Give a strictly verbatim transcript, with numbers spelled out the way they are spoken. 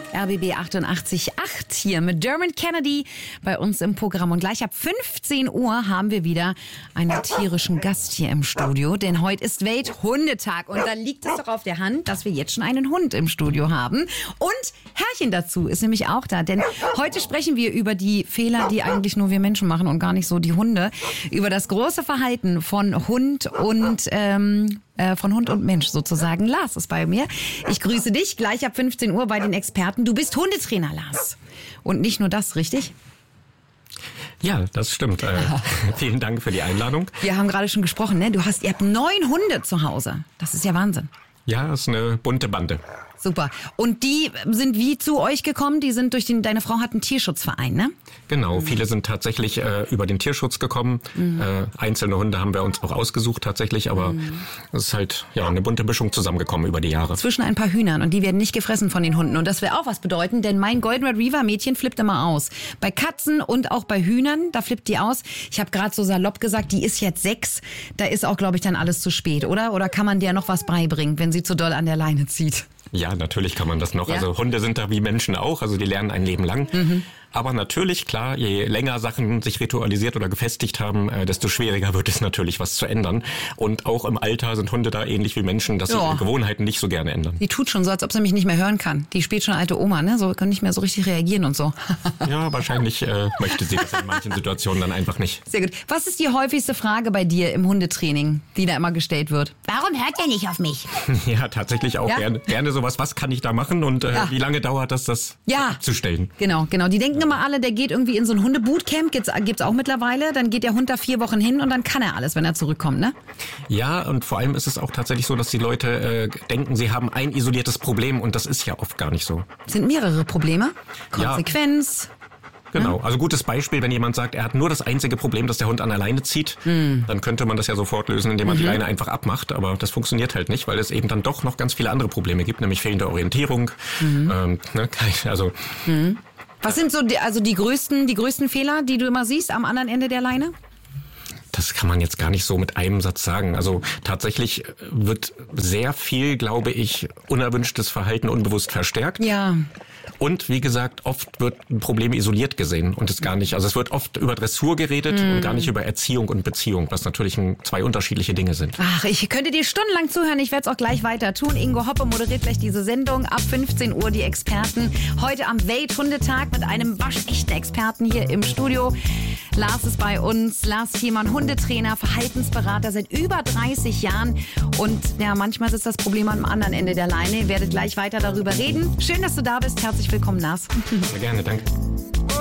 R B B achtundachtzig Komma acht hier mit Dermot Kennedy bei uns im Programm. Und gleich ab fünfzehn Uhr haben wir wieder einen tierischen Gast hier im Studio. Denn heute ist Welthundetag. Und da liegt es doch auf der Hand, dass wir jetzt schon einen Hund im Studio haben. Und Herrchen dazu ist nämlich auch da. Denn heute sprechen wir über die Fehler, die eigentlich nur wir Menschen machen und gar nicht so die Hunde. Über das große Verhalten von Hund und ähm, äh, von Hund und Mensch sozusagen. Lars ist bei mir. Ich grüße dich gleich ab fünfzehn Uhr bei den Experten. Du bist Hundetrainer, Lars. Und nicht nur das, richtig? Ja, das stimmt. Äh, vielen Dank für die Einladung. Wir haben gerade schon gesprochen, ne? Du hast, ihr habt neun Hunde zu Hause. Das ist ja Wahnsinn. Ja, das ist eine bunte Bande. Super. Und die sind wie zu euch gekommen? Die sind durch den, deine Frau hat einen Tierschutzverein, ne? Genau, viele sind tatsächlich äh, über den Tierschutz gekommen. Mhm. Äh, einzelne Hunde haben wir uns auch ausgesucht tatsächlich, aber mhm. es ist halt ja eine bunte Mischung zusammengekommen über die Jahre. Zwischen ein paar Hühnern und die werden nicht gefressen von den Hunden. Und das wäre auch was bedeuten, denn mein Golden Retriever Mädchen flippt immer aus. Bei Katzen und auch bei Hühnern, da flippt die aus. Ich habe gerade so salopp gesagt, die ist jetzt sechs. Da ist auch, glaube ich, dann alles zu spät, oder? Oder kann man der noch was beibringen, wenn sie zu doll an der Leine zieht? Ja, natürlich kann man das noch. Ja? Also Hunde sind da wie Menschen auch, also die lernen ein Leben lang. Mhm. Aber natürlich, klar, je länger Sachen sich ritualisiert oder gefestigt haben, äh, desto schwieriger wird es natürlich, was zu ändern. Und auch im Alter sind Hunde da ähnlich wie Menschen, dass sie ihre Gewohnheiten nicht so gerne ändern. Die tut schon so, als ob sie mich nicht mehr hören kann. Die spielt schon alte Oma, ne? So kann nicht mehr so richtig reagieren und so. Ja, wahrscheinlich äh, möchte sie das in manchen Situationen dann einfach nicht. Sehr gut. Was ist die häufigste Frage bei dir im Hundetraining, die da immer gestellt wird? Warum hört er nicht auf mich? Ja, tatsächlich auch ja? gerne, gerne sowas. Was kann ich da machen und äh, ja. wie lange dauert das, das ja. abzustellen? Genau, genau. Die denken immer alle, der geht irgendwie in so ein Hundebootcamp, gibt's, gibt's auch mittlerweile. Dann geht der Hund da vier Wochen hin und dann kann er alles, wenn er zurückkommt, ne? Ja, und vor allem ist es auch tatsächlich so, dass die Leute äh, denken, sie haben ein isoliertes Problem und das ist ja oft gar nicht so. Sind mehrere Probleme? Konsequenz? Ja. Genau, also gutes Beispiel, wenn jemand sagt, er hat nur das einzige Problem, dass der Hund an der Leine zieht, mm. dann könnte man das ja sofort lösen, indem man mhm. die Leine einfach abmacht, aber das funktioniert halt nicht, weil es eben dann doch noch ganz viele andere Probleme gibt, nämlich fehlende Orientierung, mhm. ähm, ne, also... Mhm. Was sind so die, also die größten, die größten Fehler, die du immer siehst am anderen Ende der Leine? Das kann man jetzt gar nicht so mit einem Satz sagen. Also tatsächlich wird sehr viel, glaube ich, unerwünschtes Verhalten unbewusst verstärkt. Ja. Und wie gesagt, oft wird ein Problem isoliert gesehen und es gar nicht. Also es wird oft über Dressur geredet mm. und gar nicht über Erziehung und Beziehung, was natürlich ein, zwei unterschiedliche Dinge sind. Ach, ich könnte dir stundenlang zuhören. Ich werde es auch gleich weiter tun. Ingo Hoppe moderiert gleich diese Sendung. Ab fünfzehn Uhr die Experten. Heute am Welthundetag mit einem waschechten Experten hier im Studio. Lars ist bei uns. Lars Thiemann, Hundetrainer, Verhaltensberater seit über dreißig Jahren. Und ja, manchmal ist das Problem am anderen Ende der Leine. Ihr werdet gleich weiter darüber reden. Schön, dass du da bist. Herzlich willkommen, Lars. Sehr gerne, danke.